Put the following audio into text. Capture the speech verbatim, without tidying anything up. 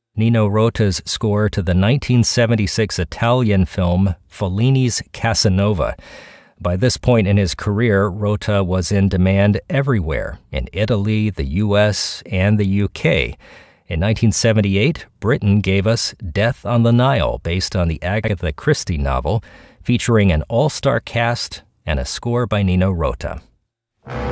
Nino Rota's score to the nineteen seventy-six Italian film Fellini's Casanova. By this point in his career, Rota was in demand everywhere, in Italy, the U S, and the U K. In nineteen seventy-eight, Britain gave us Death on the Nile, based on the Agatha Christie novel, featuring an all-star cast and a score by Nino Rota.